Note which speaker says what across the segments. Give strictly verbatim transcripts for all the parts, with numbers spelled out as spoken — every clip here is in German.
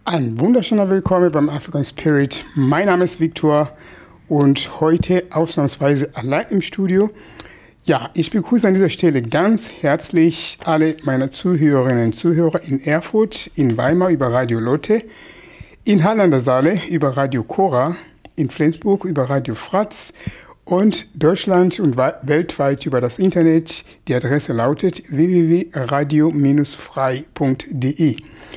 Speaker 1: Ein wunderschöner Willkommen beim African Spirit. Mein Name ist Victor und heute ausnahmsweise allein im Studio. Ja, ich begrüße an dieser Stelle ganz herzlich alle meine Zuhörerinnen und Zuhörer in Erfurt, in Weimar über Radio Lotte, in Halle an der Saale über Radio Cora, in Flensburg über Radio Fratz und Deutschland und weltweit über das Internet. Die Adresse lautet w w w punkt radio frei punkt d e.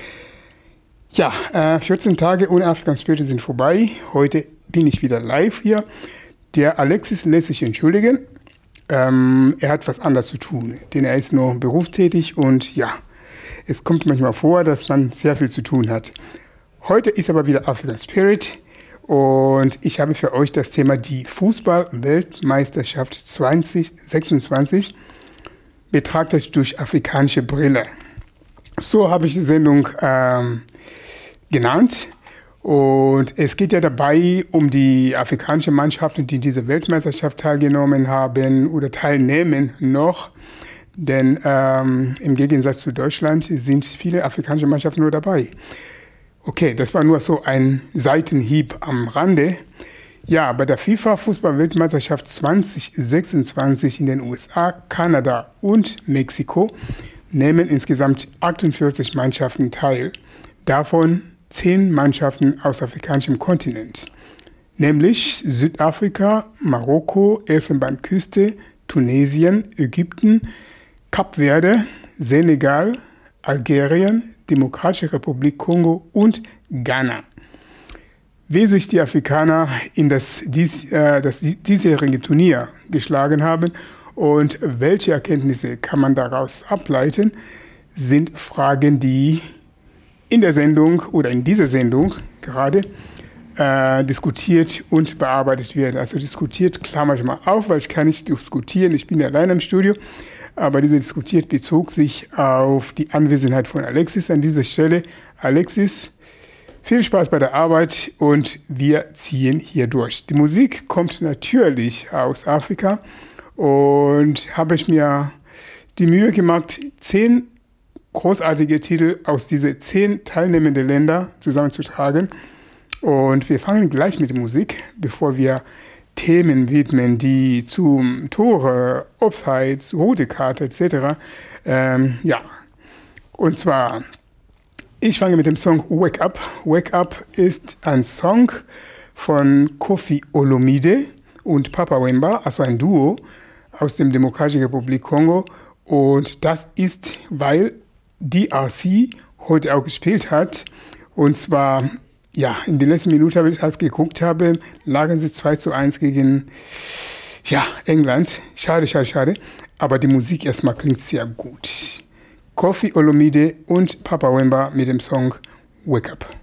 Speaker 1: Ja, äh, vierzehn Tage ohne African Spirit sind vorbei. Heute bin ich wieder live hier. Der Alexis lässt sich entschuldigen. Ähm, er hat was anderes zu tun, denn er ist nur berufstätig und ja, es kommt manchmal vor, dass man sehr viel zu tun hat. Heute ist aber wieder African Spirit und ich habe für euch das Thema die Fußball-Weltmeisterschaft zwanzig sechsundzwanzig betrachtet durch afrikanische Brille. So habe ich die Sendung ähm, genannt. Und es geht ja dabei um die afrikanischen Mannschaften, die in dieser Weltmeisterschaft teilgenommen haben oder teilnehmen noch. Denn ähm, im Gegensatz zu Deutschland sind viele afrikanische Mannschaften nur dabei. Okay, das war nur so ein Seitenhieb am Rande. Ja, bei der FIFA-Fußball-Weltmeisterschaft zwanzig sechsundzwanzig in den U S A, Kanada und Mexiko nehmen insgesamt achtundvierzig Mannschaften teil. Davon zehn Mannschaften aus afrikanischem Kontinent, nämlich Südafrika, Marokko, Elfenbeinküste, Tunesien, Ägypten, Kap Verde, Senegal, Algerien, Demokratische Republik Kongo und Ghana. Wie sich die Afrikaner in das, dies, äh, das diesjährige Turnier geschlagen haben und welche Erkenntnisse kann man daraus ableiten, sind Fragen, die in der Sendung oder in dieser Sendung gerade äh, diskutiert und bearbeitet werden. Also diskutiert klammer ich mal auf, weil ich kann nicht diskutieren, ich bin ja allein im Studio, aber diese diskutiert bezog sich auf die Anwesenheit von Alexis an dieser Stelle. Alexis, viel Spaß bei der Arbeit und wir ziehen hier durch. Die Musik kommt natürlich aus Afrika und habe ich mir die Mühe gemacht, zehn großartige Titel aus diesen zehn teilnehmenden Ländern zusammenzutragen. Und wir fangen gleich mit der Musik, bevor wir Themen widmen, die zum Tore, Offsides, rote Karte et cetera. Ähm, ja, und zwar, ich fange mit dem Song Wake Up. Wake Up ist ein Song von Koffi Olomide und Papa Wemba, also ein Duo aus der Demokratischen Republik Kongo. Und das ist, weil D R C heute auch gespielt hat. Und zwar, ja, in den letzten Minuten, als ich geguckt habe, lagen sie zwei zu eins gegen, ja, England. Schade, schade, schade. Aber die Musik erstmal klingt sehr gut. Koffi Olomide und Papa Wemba mit dem Song Wake Up.